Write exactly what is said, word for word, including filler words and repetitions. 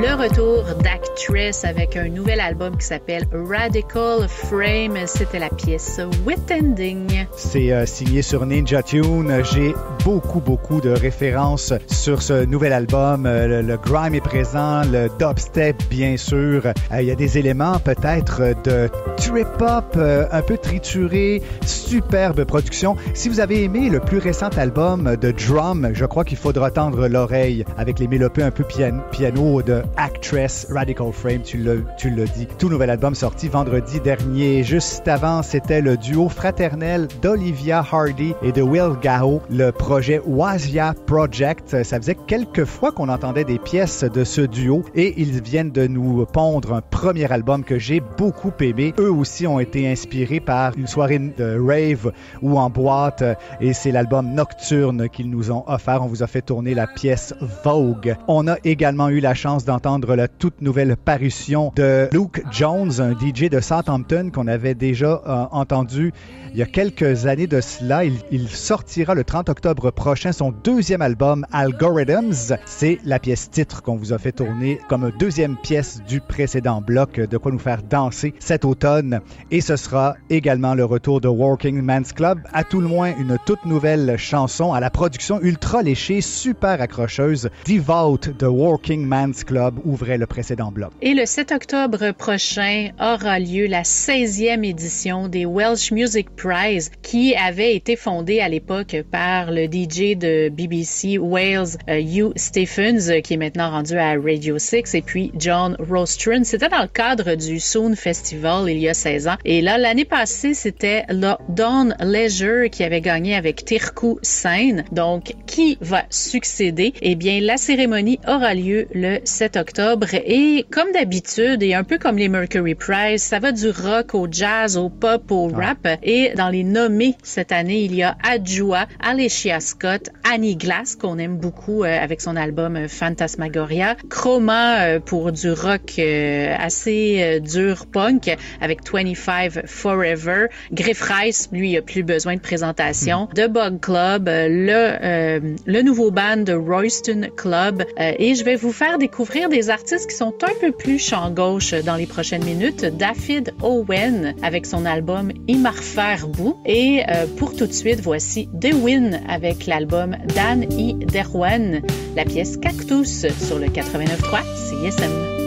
Le retour d'Actress avec un nouvel album qui s'appelle Radical Frame. C'était la pièce Witending. C'est euh, signé sur Ninja Tune. J'ai beaucoup, beaucoup de références sur ce nouvel album. Euh, le, le grime est présent, le dubstep, bien sûr. Euh, il y a des éléments peut-être de trip-hop, euh, un peu trituré. Superbe production. Si vous avez aimé le plus récent album de Drum, je crois qu'il faudra tendre l'oreille avec les mélopées un peu piano, piano de Actress, Radical Frame, tu l'as, tu l'as dit. Tout nouvel album sorti vendredi dernier. Juste avant, c'était le duo fraternel d'Olivia Hardy et de Will Gaho, le projet Wazia Project. Ça faisait quelques fois qu'on entendait des pièces de ce duo et ils viennent de nous pondre un premier album que j'ai beaucoup aimé. Eux aussi ont été inspirés par une soirée de rave ou en boîte et c'est l'album Nocturne qu'ils nous ont offert. On vous a fait tourner la pièce Vogue. On a également eu la chance d'entendre la toute nouvelle parution de Luke Jones, un D J de Southampton qu'on avait déjà euh, entendu il y a quelques années de cela. Il, il sortira le trente octobre prochain son deuxième album Algorithms. C'est la pièce titre qu'on vous a fait tourner comme deuxième pièce du précédent bloc, de quoi nous faire danser cet automne. Et ce sera également le retour de Working Man's Club, à tout le moins une toute nouvelle chanson à la production ultra léchée, super accrocheuse. Devout de Working Man's Club ouvrait le précédent bloc. Et le sept octobre prochain aura lieu la seizième édition des Welsh Music Prize qui avait été fondée à l'époque par le D J de B B C Wales, euh, Hugh Stephens, euh, qui est maintenant rendu à Radio six, et puis John Rostron. C'était dans le cadre du Soon Festival il y a seize ans. Et là, l'année passée, c'était Dawn Leisure qui avait gagné avec Tirku Sen. Donc, qui va succéder? Eh bien, la cérémonie aura lieu le sept octobre et comme d'habitude, et un peu comme les Mercury Prize, ça va du rock au jazz, au pop, au rap. Ah. Et dans les nommés cette année, il y a Adjoa, Alicia Scott, Annie Glass, qu'on aime beaucoup euh, avec son album euh, Phantasmagoria, Chroma euh, pour du rock euh, assez euh, dur punk avec vingt-cinq Forever, Griff Rice, lui, il a plus besoin de présentation, mm. The Bug Club, euh, le, euh, le nouveau band de Royston Club, euh, et je vais vous faire découvrir des artistes qui sont un peu plus champ gauche dans les prochaines minutes. David Owen avec son album Imarfer Bou. Et euh, pour tout de suite, voici The Win avec l'album Dan I Derwan, la pièce Cactus sur le quatre-vingt-neuf point trois C I S M.